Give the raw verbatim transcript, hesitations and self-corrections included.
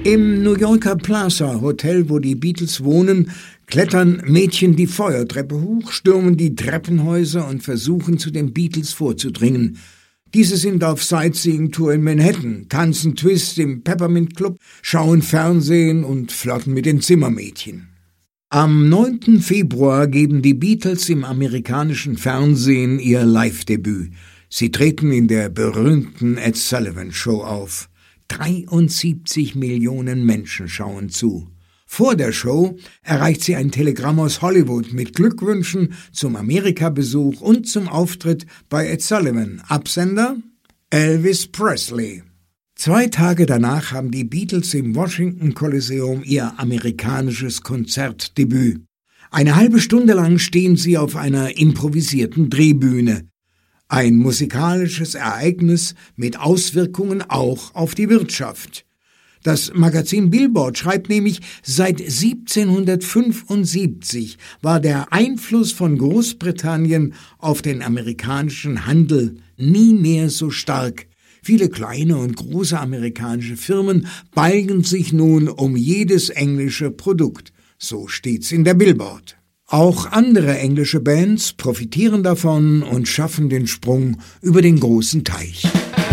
Im New Yorker Plaza Hotel, wo die Beatles wohnen, klettern Mädchen die Feuertreppe hoch, stürmen die Treppenhäuser und versuchen, zu den Beatles vorzudringen. Diese sind auf Sightseeing-Tour in Manhattan, tanzen Twist im Peppermint Club, schauen Fernsehen und flirten mit den Zimmermädchen. Am neunten Februar geben die Beatles im amerikanischen Fernsehen ihr Live-Debüt. Sie treten in der berühmten Ed Sullivan Show auf. dreiundsiebzig Millionen Menschen schauen zu. Vor der Show erreicht sie ein Telegramm aus Hollywood mit Glückwünschen zum Amerika-Besuch und zum Auftritt bei Ed Sullivan. Absender? Elvis Presley. Zwei Tage danach haben die Beatles im Washington Coliseum ihr amerikanisches Konzertdebüt. Eine halbe Stunde lang stehen sie auf einer improvisierten Drehbühne. Ein musikalisches Ereignis mit Auswirkungen auch auf die Wirtschaft. Das Magazin Billboard schreibt nämlich, seit siebzehnhundertfünfundsiebzig war der Einfluss von Großbritannien auf den amerikanischen Handel nie mehr so stark. Viele kleine und große amerikanische Firmen balgen sich nun um jedes englische Produkt. So steht's in der Billboard. Auch andere englische Bands profitieren davon und schaffen den Sprung über den großen Teich.